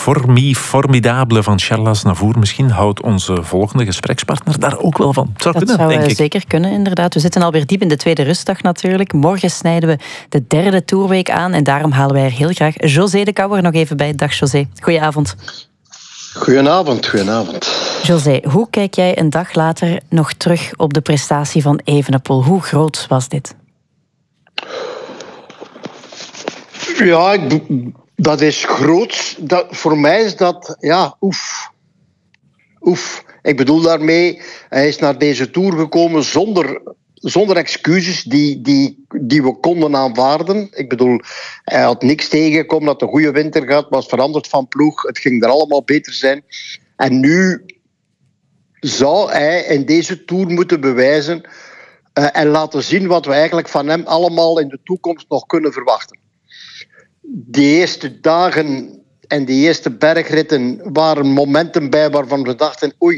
formidabele van Charles Aznavour. Misschien houdt onze volgende gesprekspartner daar ook wel van. Dat zou zeker kunnen, inderdaad. We zitten alweer diep in de tweede rustdag natuurlijk. Morgen snijden we de derde toerweek aan en daarom halen wij er heel graag José de Kouwer nog even bij. Dag José, goedenavond. Goedenavond. José, hoe kijk jij een dag later nog terug op de prestatie van Evenepoel? Hoe groot was dit? Ja, dat is groot. Voor mij is dat, oef. Ik bedoel daarmee, hij is naar deze Tour gekomen zonder excuses die we konden aanvaarden. Ik bedoel, hij had niks tegengekomen, had een goede winter gehad, was veranderd van ploeg. Het ging er allemaal beter zijn. En nu zou hij in deze Tour moeten bewijzen en laten zien wat we eigenlijk van hem allemaal in de toekomst nog kunnen verwachten. De eerste dagen en de eerste bergritten waren momenten bij waarvan we dachten, oei,